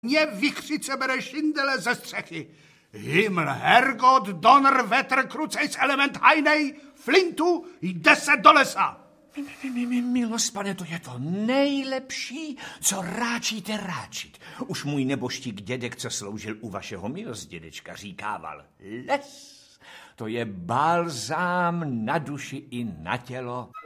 Mě vichřice bere šindele ze střechy. Himmel, Herrgott, Donner, Wetter, Krucejs, Element, Heinej, Flintu, jde se do lesa. Milost, pane, to je to nejlepší, co ráčíte ráčit. Už můj neboštík dědek, co sloužil u vašeho milosdědečka, říkával, les, to je balzám na duši i na tělo.